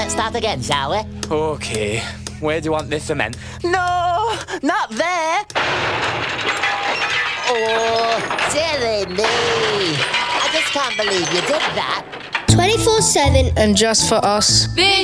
Let's start again, shall we? OK. Where do you want this cement? No, not there. Oh, silly me. I just can't believe you did that. 24/7 And just for us.